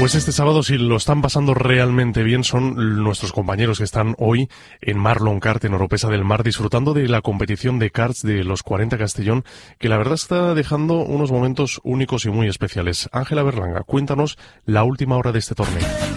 Pues este sábado, si lo están pasando realmente bien, son nuestros compañeros que están hoy en Marlon Kart, en Oropesa del Mar, disfrutando de la competición de karts de los 40 Castellón, que la verdad está dejando unos momentos únicos y muy especiales. Ángela Berlanga, cuéntanos la última hora de este torneo.